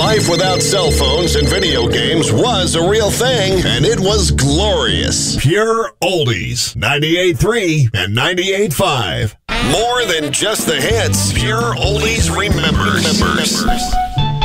Life without cell phones and video games was a real thing, and it was glorious. Pure Oldies, 98.3 and 98.5. More than just the hits, Pure Oldies remembers.